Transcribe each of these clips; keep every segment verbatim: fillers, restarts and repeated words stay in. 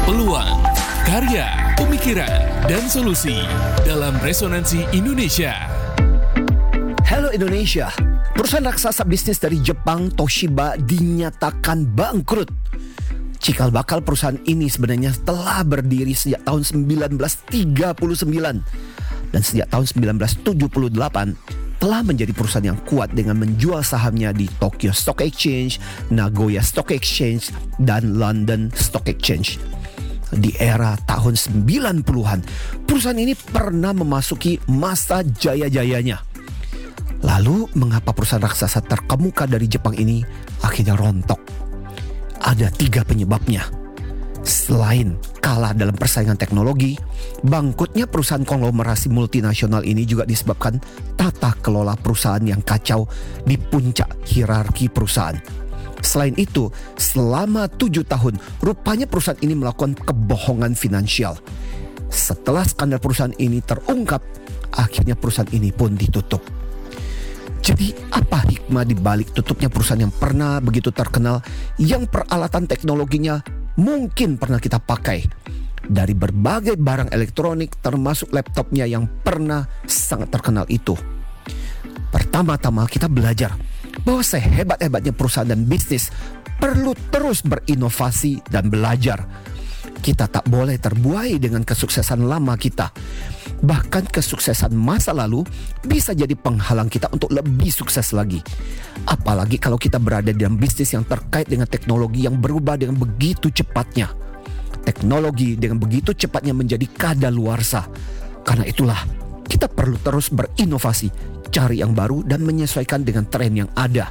peluang, karya, pemikiran, dan solusi dalam Resonansi Indonesia. Halo Indonesia, perusahaan raksasa bisnis dari Jepang Toshiba dinyatakan bangkrut. Cikal bakal perusahaan ini sebenarnya telah berdiri sejak tahun sembilan belas tiga puluh sembilan dan sejak tahun sembilan belas tujuh puluh delapan telah menjadi perusahaan yang kuat dengan menjual sahamnya di Tokyo Stock Exchange, Nagoya Stock Exchange, dan London Stock Exchange. Di era tahun sembilan puluhan, perusahaan ini pernah memasuki masa jaya-jayanya. Lalu, mengapa perusahaan raksasa terkemuka dari Jepang ini akhirnya rontok? Ada tiga penyebabnya. Selain kalah dalam persaingan teknologi, bangkrutnya perusahaan konglomerasi multinasional ini juga disebabkan tata kelola perusahaan yang kacau di puncak hierarki perusahaan. Selain itu, selama tujuh tahun, rupanya perusahaan ini melakukan kebohongan finansial. Setelah skandal perusahaan ini terungkap, akhirnya perusahaan ini pun ditutup. Jadi apa hikmah di balik tutupnya perusahaan yang pernah begitu terkenal, yang peralatan teknologinya mungkin pernah kita pakai? Dari berbagai barang elektronik termasuk laptopnya yang pernah sangat terkenal itu. Pertama-tama kita belajar bahwa sehebat-hebatnya perusahaan dan bisnis perlu terus berinovasi dan belajar. Kita tak boleh terbuai dengan kesuksesan lama kita. Bahkan kesuksesan masa lalu bisa jadi penghalang kita untuk lebih sukses lagi. Apalagi kalau kita berada dalam bisnis yang terkait dengan teknologi yang berubah dengan begitu cepatnya. Teknologi dengan begitu cepatnya menjadi kadaluarsa. Karena itulah kita perlu terus berinovasi, cari yang baru dan menyesuaikan dengan tren yang ada.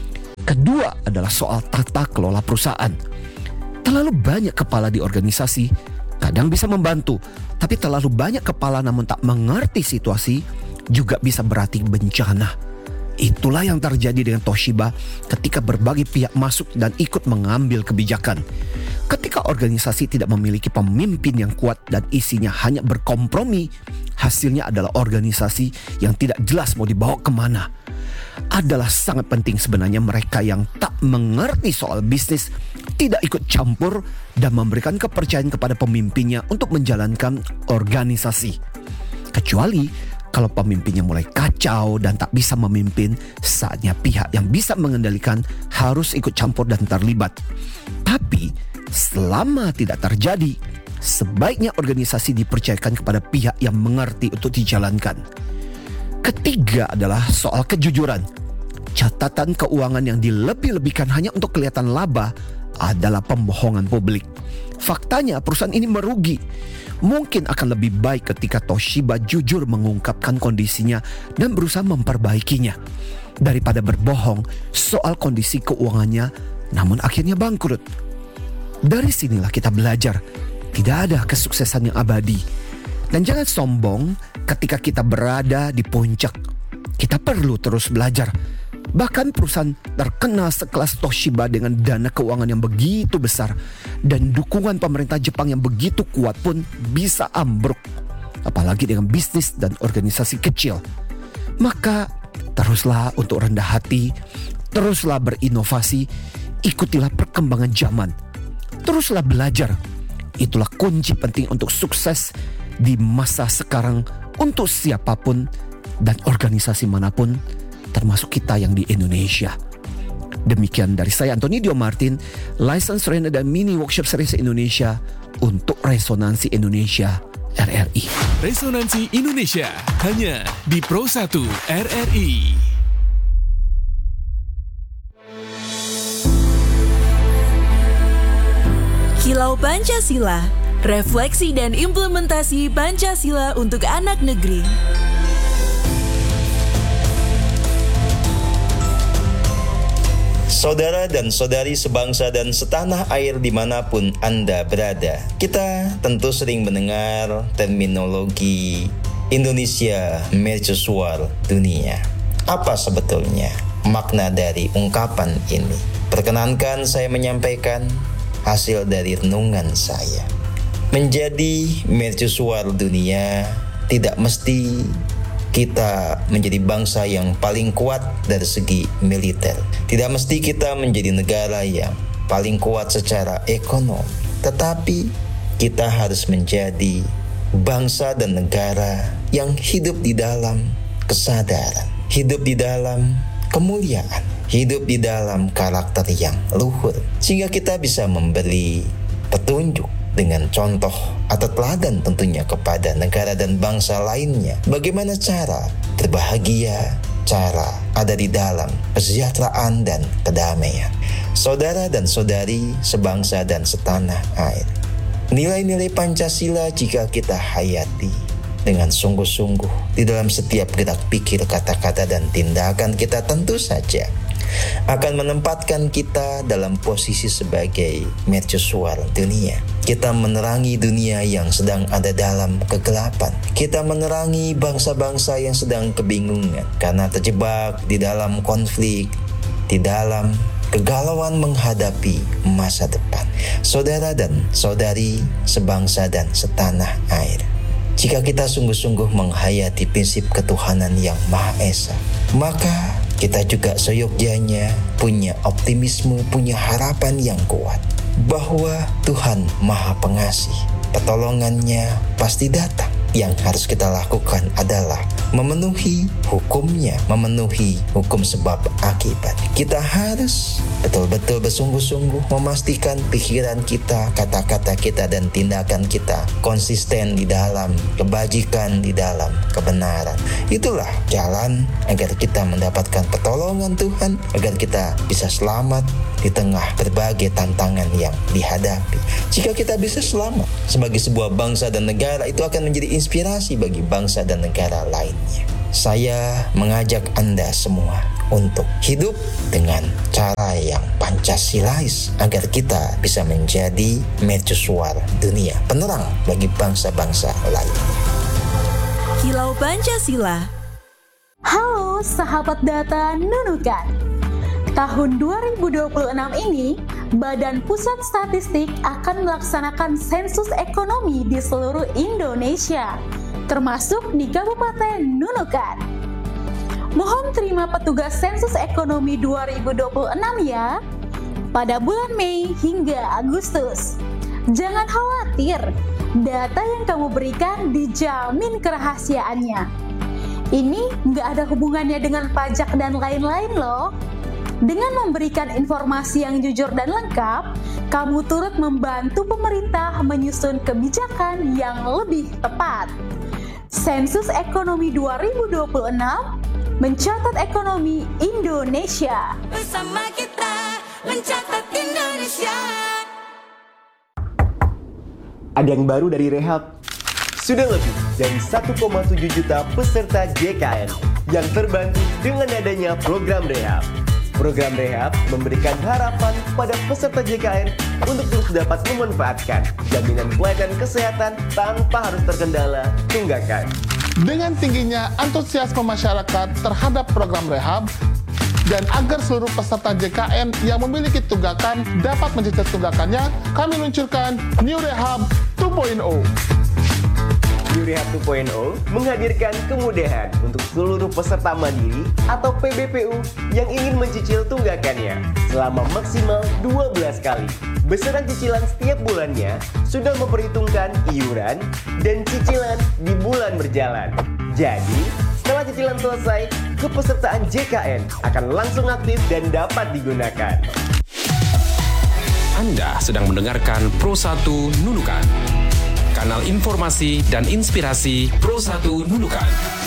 Kedua adalah soal tata kelola perusahaan. Terlalu banyak kepala di organisasi kadang bisa membantu, tapi terlalu banyak kepala namun tak mengerti situasi juga bisa berarti bencana. Itulah yang terjadi dengan Toshiba ketika berbagai pihak masuk dan ikut mengambil kebijakan. Ketika organisasi tidak memiliki pemimpin yang kuat dan isinya hanya berkompromi, hasilnya adalah organisasi yang tidak jelas mau dibawa kemana. Adalah sangat penting sebenarnya mereka yang tak mengerti soal bisnis tidak ikut campur dan memberikan kepercayaan kepada pemimpinnya untuk menjalankan organisasi. Kecuali kalau pemimpinnya mulai kacau dan tak bisa memimpin, saatnya pihak yang bisa mengendalikan harus ikut campur dan terlibat. Tapi selama tidak terjadi, sebaiknya organisasi dipercayakan kepada pihak yang mengerti untuk dijalankan. Ketiga adalah soal kejujuran. Catatan keuangan yang dilebih-lebihkan hanya untuk kelihatan laba adalah pembohongan publik. Faktanya perusahaan ini merugi. Mungkin akan lebih baik ketika Toshiba jujur mengungkapkan kondisinya dan berusaha memperbaikinya, daripada berbohong soal kondisi keuangannya namun akhirnya bangkrut. Dari sinilah kita belajar, tidak ada kesuksesan yang abadi. Dan jangan sombong ketika kita berada di puncak. Kita perlu terus belajar. Bahkan perusahaan terkenal sekelas Toshiba dengan dana keuangan yang begitu besar dan dukungan pemerintah Jepang yang begitu kuat pun bisa ambruk. Apalagi dengan bisnis dan organisasi kecil. Maka teruslah untuk rendah hati, teruslah berinovasi, ikutilah perkembangan zaman. Teruslah belajar. Itulah kunci penting untuk sukses di masa sekarang untuk siapapun dan organisasi manapun, termasuk kita yang di Indonesia. Demikian dari saya Antoni Dio Martin, License Trainer dan Mini Workshop Series Indonesia untuk Resonansi Indonesia R R I. Resonansi Indonesia hanya di Pro satu R R I. Kilau Pancasila, refleksi dan implementasi Pancasila untuk anak negeri. Saudara dan saudari sebangsa dan setanah air dimanapun Anda berada, kita tentu sering mendengar terminologi Indonesia Mercusuar Dunia. Apa sebetulnya makna dari ungkapan ini? Perkenankan saya menyampaikan hasil dari renungan saya. Menjadi mercusuar dunia tidak mesti kita menjadi bangsa yang paling kuat dari segi militer. Tidak mesti kita menjadi negara yang paling kuat secara ekonomi. Tetapi kita harus menjadi bangsa dan negara yang hidup di dalam kesadaran, hidup di dalam kemuliaan, hidup di dalam karakter yang luhur, sehingga kita bisa memberi petunjuk dengan contoh atau teladan tentunya kepada negara dan bangsa lainnya. Bagaimana cara berbahagia, cara ada di dalam kesejahteraan dan kedamaian. Saudara dan saudari sebangsa dan setanah air, nilai-nilai Pancasila jika kita hayati dengan sungguh-sungguh di dalam setiap gerak pikir, kata-kata, dan tindakan kita, tentu saja akan menempatkan kita dalam posisi sebagai mercusuar dunia. Kita menerangi dunia yang sedang ada dalam kegelapan. Kita menerangi bangsa-bangsa yang sedang kebingungan karena terjebak di dalam konflik, di dalam kegalauan menghadapi masa depan. Saudara dan saudari sebangsa dan setanah air, jika kita sungguh-sungguh menghayati prinsip ketuhanan yang Maha Esa, maka kita juga seyogyanya punya optimisme, punya harapan yang kuat bahwa Tuhan Maha Pengasih, pertolongannya pasti datang. Yang harus kita lakukan adalah memenuhi hukumnya, memenuhi hukum sebab akibat. Kita harus betul-betul bersungguh-sungguh memastikan pikiran kita, kata-kata kita, dan tindakan kita konsisten di dalam kebajikan, di dalam kebenaran. Itulah jalan agar kita mendapatkan pertolongan Tuhan, agar kita bisa selamat di tengah berbagai tantangan yang dihadapi. Jika kita bisa selamat sebagai sebuah bangsa dan negara, itu akan menjadi inspirasi bagi bangsa dan negara lainnya. Saya mengajak Anda semua untuk hidup dengan cara yang Pancasilais agar kita bisa menjadi mercusuar dunia, penerang bagi bangsa-bangsa lainnya. Kilau Pancasila. Halo sahabat data Nunukan. Tahun dua ribu dua puluh enam ini, Badan Pusat Statistik akan melaksanakan sensus ekonomi di seluruh Indonesia, termasuk di Kabupaten Nunukan. Mohon terima petugas sensus ekonomi dua ribu dua puluh enam ya, pada bulan Mei hingga Agustus. Jangan khawatir, data yang kamu berikan dijamin kerahasiaannya. Ini nggak ada hubungannya dengan pajak dan lain-lain loh. Dengan memberikan informasi yang jujur dan lengkap, kamu turut membantu pemerintah menyusun kebijakan yang lebih tepat. Sensus Ekonomi dua ribu dua puluh enam mencatat ekonomi Indonesia. Bersama kita mencatat Indonesia. Ada yang baru dari Rehab. Sudah lebih dari satu koma tujuh juta peserta J K N yang terbantu dengan adanya program Rehab. Program Rehab memberikan harapan pada peserta J K N untuk terus dapat memanfaatkan jaminan pelayanan kesehatan tanpa harus terkendala tunggakan. Dengan tingginya antusiasme masyarakat terhadap program Rehab, dan agar seluruh peserta J K N yang memiliki tunggakan dapat mencicil tunggakannya, kami luncurkan New Rehab dua titik nol. New Rehab dua titik nol menghadirkan kemudahan untuk seluruh peserta mandiri atau P B P U yang ingin mencicil tunggakannya selama maksimal dua belas kali. Besaran cicilan setiap bulannya sudah memperhitungkan iuran dan cicilan di bulan berjalan. Jadi, setelah cicilan selesai, kepesertaan J K N akan langsung aktif dan dapat digunakan. Anda sedang mendengarkan Pro satu Nunukan, kanal informasi dan inspirasi Pro satu Nunukan.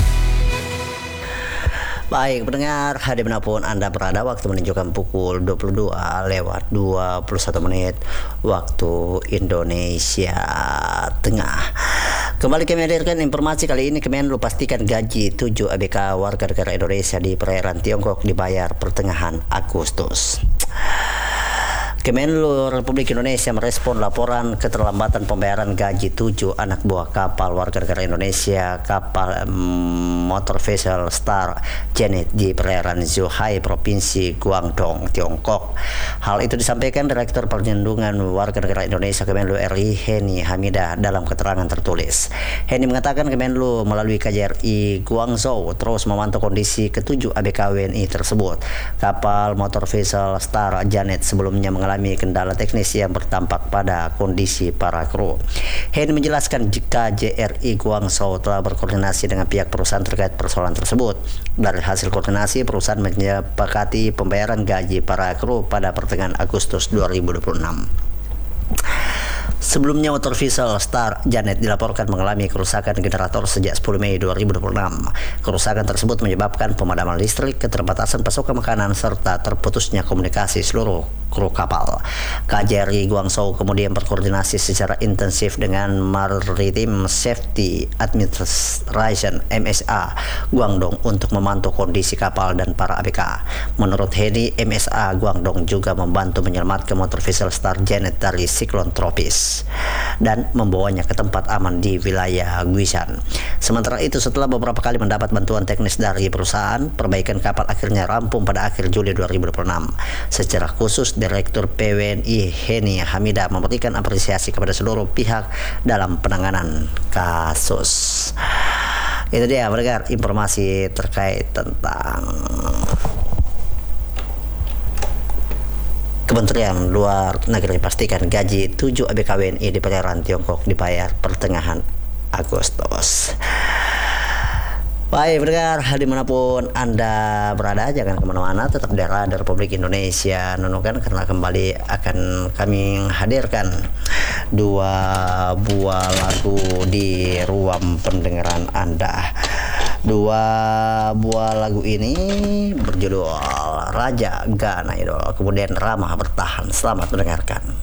Baik pendengar, dimanapun Anda berada, waktu menunjukkan pukul dua puluh dua lewat dua puluh satu menit waktu Indonesia Tengah. Kembali kami hadirkan informasi kali ini. Kemenlu pastikan gaji tujuh A B K warga negara Indonesia di perairan Tiongkok dibayar pertengahan Agustus. Kemenlu Republik Indonesia merespon laporan keterlambatan pembayaran gaji tujuh anak buah kapal warga negara Indonesia kapal um, motor vessel Star Janet di perairan Zhuhai, Provinsi Guangdong, Tiongkok. Hal itu disampaikan Direktur Perlindungan Warga Negara Indonesia Kemenlu R I Heni Hamidah dalam keterangan tertulis. Heni mengatakan Kemenlu melalui K J R I Guangzhou terus memantau kondisi ketujuh A B K W N I tersebut. Kapal motor vessel Star Janet sebelumnya mengalami mengalami kendala teknis yang berdampak pada kondisi para kru. Hen menjelaskan jika J R I Guangzhou telah berkoordinasi dengan pihak perusahaan terkait persoalan tersebut. Dari hasil koordinasi, perusahaan menyepakati pembayaran gaji para kru pada pertengahan Agustus dua ribu dua puluh enam. Sebelumnya motor Vessel Star Janet dilaporkan mengalami kerusakan generator sejak sepuluh Mei dua ribu dua puluh enam. Kerusakan tersebut menyebabkan pemadaman listrik, keterbatasan pasokan makanan, serta terputusnya komunikasi seluruh kru kapal. K J R I Guangzhou kemudian berkoordinasi secara intensif dengan Maritime Safety Administration M S A Guangdong untuk memantau kondisi kapal dan para A B K. Menurut Heni, M S A Guangdong juga membantu menyelamatkan motor Vessel Star Janet dari siklon tropis dan membawanya ke tempat aman di wilayah Guishan. Sementara itu, setelah beberapa kali mendapat bantuan teknis dari perusahaan, perbaikan kapal akhirnya rampung pada akhir Juli dua ribu dua puluh enam. Secara khusus, Direktur P W N I Heni Hamida memberikan apresiasi kepada seluruh pihak dalam penanganan kasus. Itu dia pendengar informasi terkait tentang Kementerian Luar Negeri pastikan gaji tujuh A B K W N I di perairan Tiongkok dibayar pertengahan Agustus. Baik pendengar, dimanapun Anda berada, jangan kemana-mana, tetap di Radio Republik Indonesia Nunukan, karena kembali akan kami hadirkan dua buah lagu di ruang pendengaran Anda. Dua buah lagu ini berjudul Raja Gana Idol, kemudian Ramah Bertahan. Selamat mendengarkan.